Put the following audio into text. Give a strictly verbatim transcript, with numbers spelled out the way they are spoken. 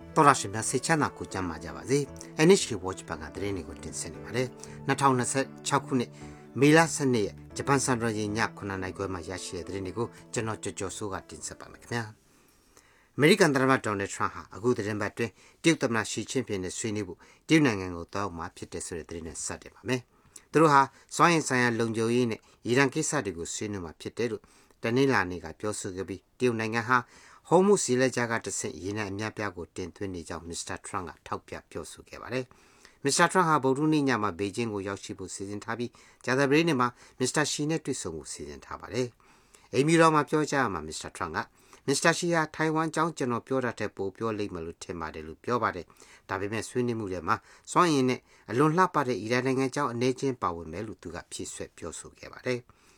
또라시면 세차나고 잠마자바지 에니시 워치방가 드레니고 틴세니마레 이천이십육 년에 메라스네 자판 산로지 냐쿠나나이고 마야시에 드레니고 저노쩌쩌수가 틴세바메냐 아메리칸 드라마 도널드 트럼프 아구 드렘바트 띠우tam나 시친피네 스위니부 띠우나간고 또마 피테스레 드레네 사데마메 들어하 소인사야 롱조이네 이란 기사디고 스위누마 피테루 다닐라니가 뼈수급이 띠우나간하 호무 실레자가 뜻은 이나 임야뼈고 တင်သွင်းနေကြောင်း 미스터 트럼프가ထောက်ပြ ပြောဆိုခဲ့ပါတယ်. 미스터 트럼프가 보루니냐마 베이징고ရောက်ရှိဖို့ စီစဉ်ထားပြီး 자다브레네마 미스터 시နဲ့တွေ့ဆုံဖို့ စီစဉ်ထားပါတယ်. 에미로마 ပြောကြမှာ 미스터 트럼프가 미스터 시야 타이완ကြောင်း ကျွန်တော် ပြောတာထက် ပို ပြောလိမ့်မယ်လို့ ထင်ပါတယ်လို့ ပြောပါတယ်. ဒါပေမဲ့ ဆွေးနွေးမှုတွေမှာ စွမ်းရည်နဲ့ အလွန်လှပတဲ့ အီရန်နိုင်ငံကြောင်း အနေချင်းပါဝင်မယ်လို့ သူက ဖြည့်ဆွတ် ပြောဆိုခဲ့ပါတယ်.